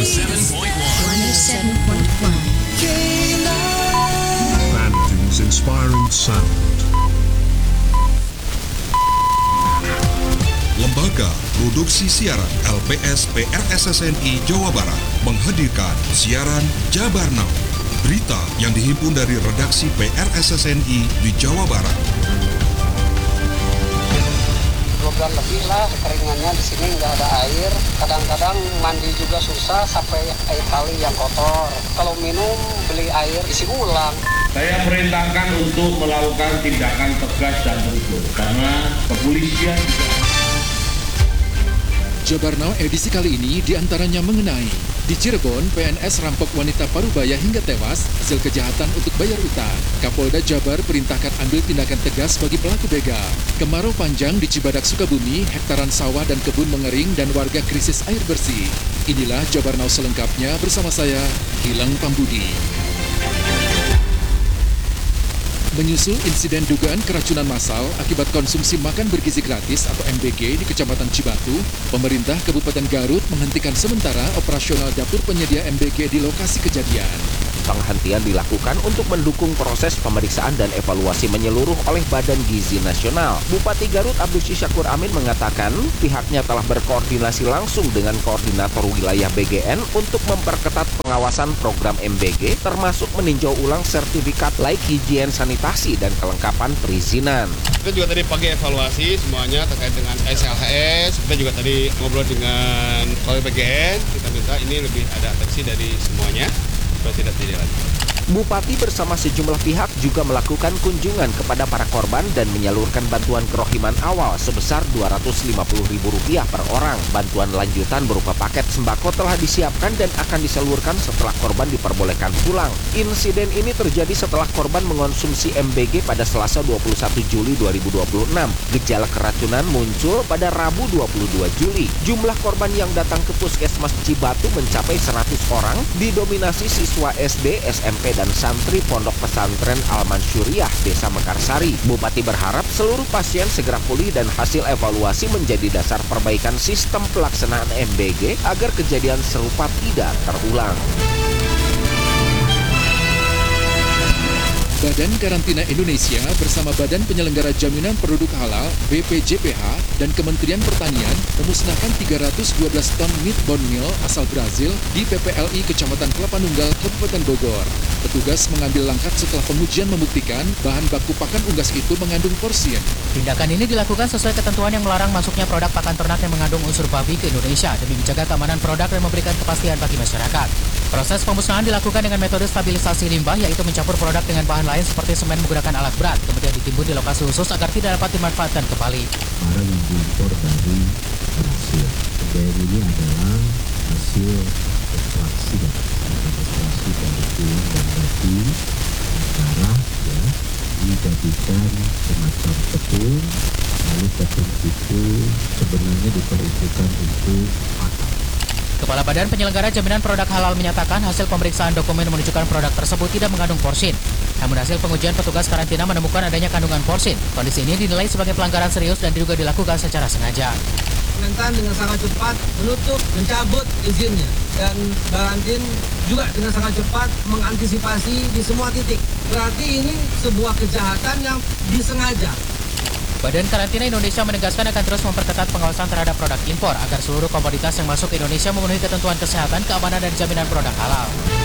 Bandung's inspiring sound. Lembaga Produksi Siaran LPS PRSSNI Jawa Barat menghadirkan siaran Jabar Now. Berita yang dihimpun dari redaksi PRSSNI di Jawa Barat. Bulan lebih lah keringannya di sini, nggak ada air. Kadang-kadang mandi juga susah sampai air kali yang kotor. Kalau minum beli air isi ulang. Saya perintahkan untuk melakukan tindakan tegas dan terukur karena kepolisian juga. Jabar Now edisi kali ini diantaranya mengenai di Cirebon, PNS rampok wanita Parubaya hingga tewas hasil kejahatan untuk bayar utang. Kapolda Jabar perintahkan ambil tindakan tegas bagi pelaku begal. Kemarau panjang di Cibadak, Sukabumi, hektaran sawah dan kebun mengering dan warga krisis air bersih. Inilah Jabar Now selengkapnya bersama saya, Gilang Pambudi. Menyusul insiden dugaan keracunan massal akibat konsumsi makan bergizi gratis atau MBG di Kecamatan Cibatu, pemerintah Kabupaten Garut menghentikan sementara operasional dapur penyedia MBG di lokasi kejadian. Penghentian dilakukan untuk mendukung proses pemeriksaan dan evaluasi menyeluruh oleh Badan Gizi Nasional. Bupati Garut Abdus Syakur Amin mengatakan pihaknya telah berkoordinasi langsung dengan koordinator wilayah BGN untuk memperketat pengawasan program MBG, termasuk meninjau ulang sertifikat layak higien sanitasi dan kelengkapan perizinan. Kita juga tadi pagi evaluasi semuanya terkait dengan SLHS. Kita juga tadi ngobrol dengan Kepala BGN. Kita minta ini lebih ada atensi dari semuanya supaya tidak terjadi lagi. Bupati bersama sejumlah pihak juga melakukan kunjungan kepada para korban dan menyalurkan bantuan kerohiman awal sebesar Rp250.000 per orang. Bantuan lanjutan berupa paket sembako telah disiapkan dan akan disalurkan setelah korban diperbolehkan pulang. Insiden ini terjadi setelah korban mengonsumsi MBG pada Selasa 21 Juli 2026. Gejala keracunan muncul pada Rabu 22 Juli. Jumlah korban yang datang ke Puskesmas Cibatu mencapai 100 orang, didominasi siswa SD, SMP, dan santri Pondok Pesantren Al-Mansyuriah, Desa Mekarsari. Bupati berharap seluruh pasien segera pulih dan hasil evaluasi menjadi dasar perbaikan sistem pelaksanaan MBG agar kejadian serupa tidak terulang. Badan Karantina Indonesia bersama Badan Penyelenggara Jaminan Produk Halal BPJPH dan Kementerian Pertanian memusnahkan 312 ton meat bone meal asal Brazil di PPLI Kecamatan Kelapa Nunggal, Kabupaten Bogor. Petugas mengambil langkah setelah pengujian membuktikan bahan baku pakan unggas itu mengandung porsin. Tindakan ini dilakukan sesuai ketentuan yang melarang masuknya produk pakan ternak yang mengandung unsur babi ke Indonesia demi menjaga keamanan produk dan memberikan kepastian bagi masyarakat. Proses pemusnahan dilakukan dengan metode stabilisasi limbah, yaitu mencampur produk dengan bahan lain seperti semen menggunakan alat berat, kemudian ditimbun di lokasi khusus agar tidak dapat dimanfaatkan kembali. Barang yang diimpor dari Brazil. Dan ini adalah hasil ekstraksi dari tulang dan daging darah, ya, dijadikan semacam tepung. Lalu tepung itu sebenarnya diperuntukkan untuk makan. Kepala Badan Penyelenggara Jaminan Produk Halal menyatakan hasil pemeriksaan dokumen menunjukkan produk tersebut tidak mengandung porsin. Namun hasil pengujian petugas karantina menemukan adanya kandungan porsin. Kondisi ini dinilai sebagai pelanggaran serius dan diduga dilakukan secara sengaja. Kementan dengan sangat cepat menutup, mencabut izinnya. Dan Barantin juga dengan sangat cepat mengantisipasi di semua titik. Berarti ini sebuah kejahatan yang disengaja. Badan Karantina Indonesia menegaskan akan terus memperketat pengawasan terhadap produk impor agar seluruh komoditas yang masuk ke Indonesia memenuhi ketentuan kesehatan, keamanan, dan jaminan produk halal.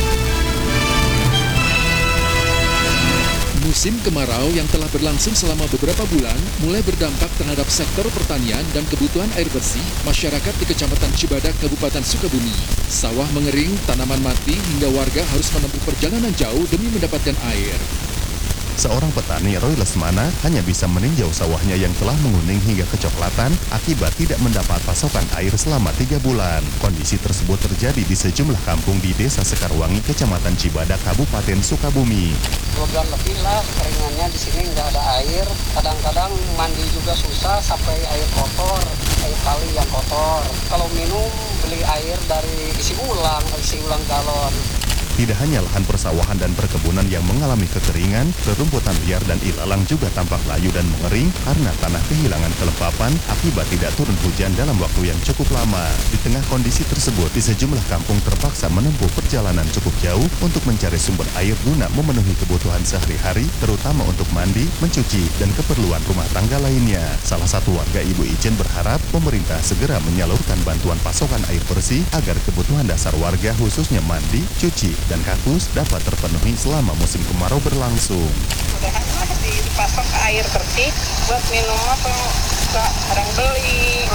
Musim kemarau yang telah berlangsung selama beberapa bulan mulai berdampak terhadap sektor pertanian dan kebutuhan air bersih masyarakat di Kecamatan Cibadak, Kabupaten Sukabumi. Sawah mengering, tanaman mati, hingga warga harus menempuh perjalanan jauh demi mendapatkan air. Seorang petani, Roy Lesmana, hanya bisa meninjau sawahnya yang telah menguning hingga kecoklatan akibat tidak mendapat pasokan air selama 3 bulan. Kondisi tersebut terjadi di sejumlah kampung di Desa Sekarwangi, Kecamatan Cibadak, Kabupaten Sukabumi. 2 bulan lebih lah keringannya di sini, nggak ada air. Kadang-kadang mandi juga susah sampai air kotor, air kali yang kotor. Kalau minum beli air dari isi ulang galon. Tidak hanya lahan persawahan dan perkebunan yang mengalami kekeringan, rerumputan liar dan ilalang juga tampak layu dan mengering karena tanah kehilangan kelembapan akibat tidak turun hujan dalam waktu yang cukup lama. Di tengah kondisi tersebut, di sejumlah kampung terpaksa menempuh perjalanan cukup jauh untuk mencari sumber air guna memenuhi kebutuhan sehari-hari, terutama untuk mandi, mencuci, dan keperluan rumah tangga lainnya. Salah satu warga Ibu Ijen berharap pemerintah segera menyalurkan bantuan pasokan air bersih agar kebutuhan dasar warga khususnya mandi, cuci, dan kakus dapat terpenuhi selama musim kemarau berlangsung. Mudah-mudahan dipasok air bersih buat minum atau barang beli.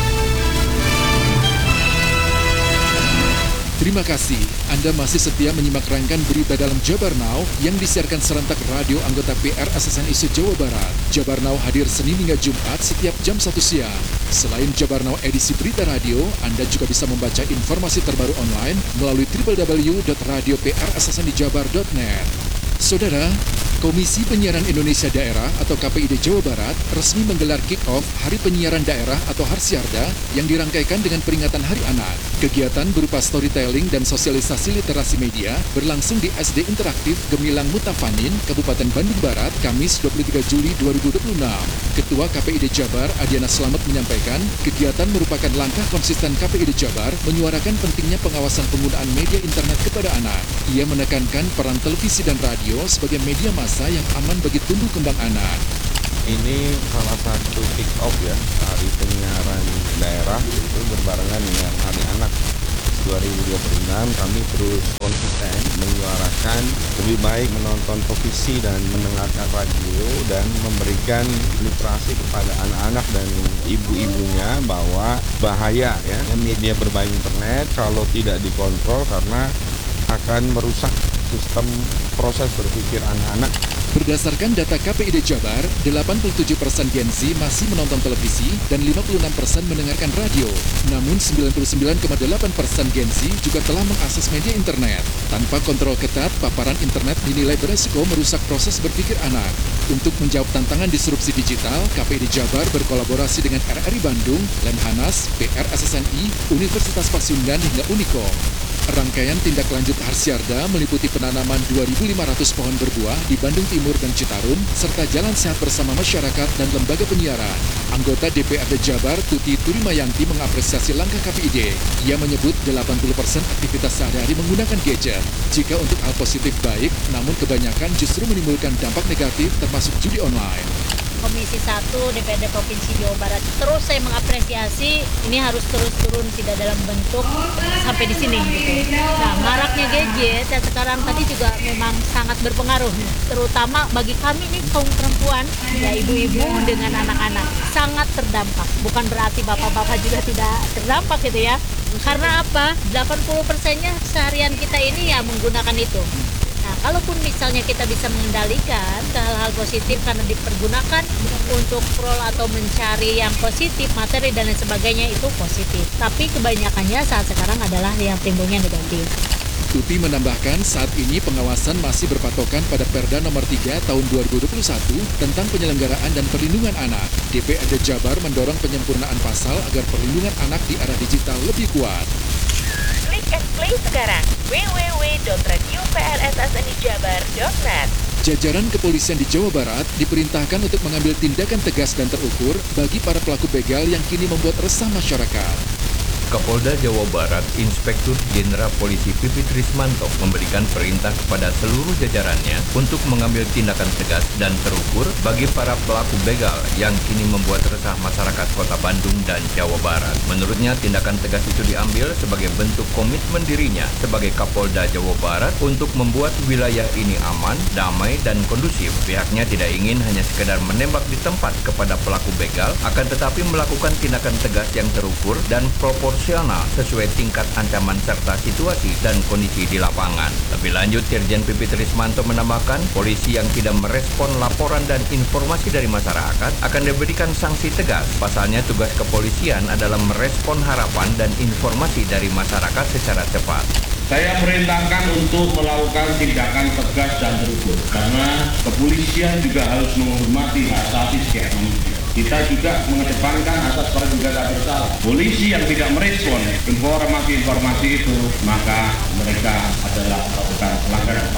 Terima kasih, Anda masih setia menyimak rangkaian berita dalam Jabar Now yang disiarkan serentak radio anggota PRSSNI se-Jawa Barat. Jabar Now hadir Senin hingga Jumat setiap jam 1 siang. Selain Jabar Now edisi berita radio, Anda juga bisa membaca informasi terbaru online melalui www.radioprssnijabar.net. Saudara, Komisi Penyiaran Indonesia Daerah atau KPID Jawa Barat resmi menggelar kick-off Hari Penyiaran Daerah atau Harsiarda yang dirangkaikan dengan peringatan Hari Anak. Kegiatan berupa storytelling dan sosialisasi literasi media berlangsung di SD Interaktif Gemilang Mutafanin, Kabupaten Bandung Barat, Kamis 23 Juli 2026. Ketua KPID Jabar, Adiana Slamet menyampaikan, kegiatan merupakan langkah konsisten KPID Jabar menyuarakan pentingnya pengawasan penggunaan media internet kepada anak. Ia menekankan peran televisi dan radio sebagai media massa yang aman bagi tumbuh kembang anak. Ini salah satu kick-off ya, Hari Penyiaran Daerah itu berbarengan dengan Hari Anak 2026. Kami terus konsisten menyuarakan lebih baik menonton televisi dan mendengarkan radio dan memberikan literasi kepada anak-anak dan ibu-ibunya bahwa bahaya ya media berbagai internet kalau tidak dikontrol karena akan merusak sistem proses berpikir anak-anak. Berdasarkan data KPID Jabar, 87% Gen Z masih menonton televisi dan 56% mendengarkan radio. Namun 99,8% Gen Z juga telah mengakses media internet. Tanpa kontrol ketat, paparan internet dinilai beresiko merusak proses berpikir anak. Untuk menjawab tantangan disrupsi digital, KPID Jabar berkolaborasi dengan RRI Bandung, Lemhanas, PRSSNI, Universitas Pasundan hingga Unikom. Rangkaian tindak lanjut Harsiarda meliputi penanaman 2.500 pohon berbuah di Bandung Timur dan Citarum, serta jalan sehat bersama masyarakat dan lembaga penyiaran. Anggota DPRD Jabar, Tuti Turimayanti, mengapresiasi langkah KPID. Ia menyebut 80% aktivitas sehari-hari menggunakan gadget. Jika untuk hal positif baik, namun kebanyakan justru menimbulkan dampak negatif termasuk judi online. Komisi 1 DPRD Provinsi Jawa Barat terus saya mengapresiasi ini harus terus turun, tidak dalam bentuk sampai di sini gitu. Nah, maraknya gadget dan sekarang tadi juga memang sangat berpengaruh, terutama bagi kami nih kaum perempuan, ya ibu-ibu dengan anak-anak sangat terdampak. Bukan berarti bapak-bapak juga tidak terdampak gitu ya. Karena apa? 80%-nya seharian kita ini ya menggunakan itu. Nah, kalaupun misalnya kita bisa mengendalikan ke hal-hal positif karena dipergunakan untuk scroll atau mencari yang positif, materi dan lain sebagainya itu positif. Tapi kebanyakannya saat sekarang adalah yang timbulnya negatif. Tuti menambahkan saat ini pengawasan masih berpatokan pada Perda Nomor 3 Tahun 2021 tentang penyelenggaraan dan perlindungan anak. DPRD Jabar mendorong penyempurnaan pasal agar perlindungan anak di era digital lebih kuat. Klik and play sekarang www.radioprssnijabar.net. Jajaran kepolisian di Jawa Barat diperintahkan untuk mengambil tindakan tegas dan terukur bagi para pelaku begal yang kini membuat resah masyarakat. Kapolda Jawa Barat, Inspektur Jenderal Polisi Pipit Rismanto memberikan perintah kepada seluruh jajarannya untuk mengambil tindakan tegas dan terukur bagi para pelaku begal yang kini membuat resah masyarakat Kota Bandung dan Jawa Barat. Menurutnya, tindakan tegas itu diambil sebagai bentuk komitmen dirinya sebagai Kapolda Jawa Barat untuk membuat wilayah ini aman, damai, dan kondusif. Pihaknya tidak ingin hanya sekedar menembak di tempat kepada pelaku begal, akan tetapi melakukan tindakan tegas yang terukur dan proporsional sesuai tingkat ancaman serta situasi dan kondisi di lapangan. Lebih lanjut, Irjen Pipit Rismanto menambahkan, polisi yang tidak merespon laporan dan informasi dari masyarakat akan diberikan sanksi tegas. Pasalnya, tugas kepolisian adalah merespon harapan dan informasi dari masyarakat secara cepat. Saya perintahkan untuk melakukan tindakan tegas dan terukur, karena kepolisian juga harus menghormati hak asasi setiap manusia. Kita juga mengedepankan asas praduga tak bersalah. Polisi yang tidak merespon informasi-informasi itu, maka mereka adalah melakukan pelanggaran.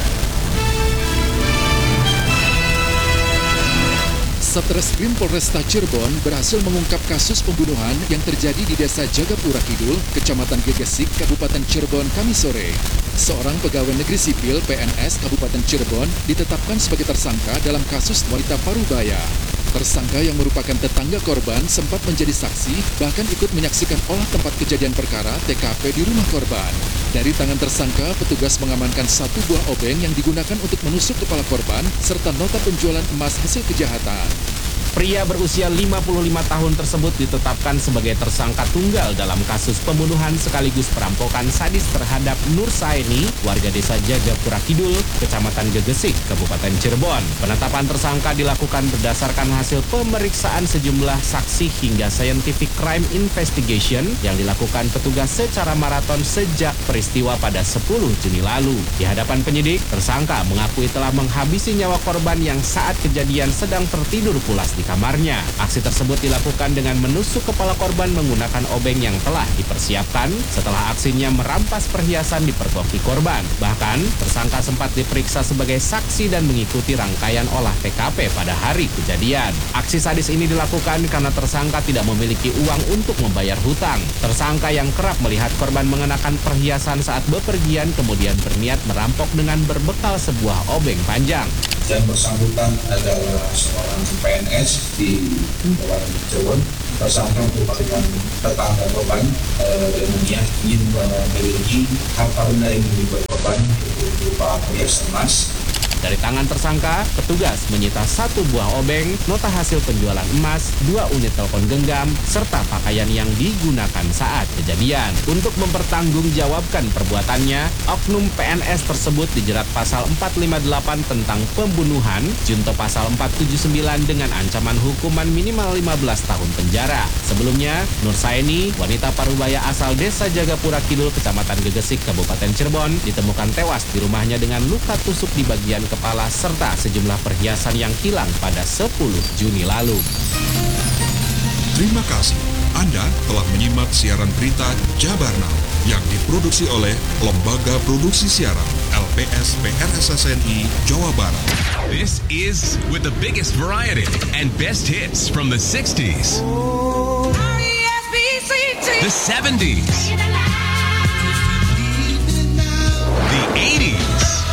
Satreskrim Polresta Cirebon berhasil mengungkap kasus pembunuhan yang terjadi di Desa Jagapura Kidul, Kecamatan Gegesik, Kabupaten Cirebon, Kamis sore. Seorang pegawai negeri sipil PNS Kabupaten Cirebon ditetapkan sebagai tersangka dalam kasus wanita Parubaya. Tersangka yang merupakan tetangga korban sempat menjadi saksi, bahkan ikut menyaksikan olah tempat kejadian perkara TKP di rumah korban. Dari tangan tersangka, petugas mengamankan 1 buah obeng yang digunakan untuk menusuk kepala korban, serta nota penjualan emas hasil kejahatan. Pria berusia 55 tahun tersebut ditetapkan sebagai tersangka tunggal dalam kasus pembunuhan sekaligus perampokan sadis terhadap Nur Saini, warga desa Jagapura Kidul, Kecamatan Gegesik, Kabupaten Cirebon. Penetapan tersangka dilakukan berdasarkan hasil pemeriksaan sejumlah saksi hingga scientific crime investigation yang dilakukan petugas secara maraton sejak peristiwa pada 10 Juni lalu. Di hadapan penyidik, tersangka mengakui telah menghabisi nyawa korban yang saat kejadian sedang tertidur pulas di kamarnya. Aksi tersebut dilakukan dengan menusuk kepala korban menggunakan obeng yang telah dipersiapkan setelah aksinya merampas perhiasan di pergoki korban. Bahkan, tersangka sempat diperiksa sebagai saksi dan mengikuti rangkaian olah TKP pada hari kejadian. Aksi sadis ini dilakukan karena tersangka tidak memiliki uang untuk membayar hutang. Tersangka yang kerap melihat korban mengenakan perhiasan saat bepergian kemudian berniat merampok dengan berbekal sebuah obeng panjang. Yang bersangkutan adalah seorang PNS di Kabupaten Cirebon. Tersangka merupakan tetangga korban dan niat ingin memiliki harta benda yang dibuat korban berupa perhiasan emas. Dari tangan tersangka, petugas menyita 1 buah obeng, nota hasil penjualan emas, 2 unit telepon genggam, serta pakaian yang digunakan saat kejadian. Untuk mempertanggungjawabkan perbuatannya, oknum PNS tersebut dijerat pasal 458 tentang pembunuhan, junto pasal 479 dengan ancaman hukuman minimal 15 tahun penjara. Sebelumnya, Nur Saini, wanita Parubaya asal Desa Jagapura Kidul, Kecamatan Gegesik, Kabupaten Cirebon, ditemukan tewas di rumahnya dengan luka tusuk di bagian kepala serta sejumlah perhiasan yang hilang pada 10 Juni lalu. Terima kasih. Anda telah menyimak siaran berita Jabar Now yang diproduksi oleh Lembaga Produksi Siaran LPS PRSSNI Jawa Barat. This is with the biggest variety and best hits from the 60s, the 70s, the 80s,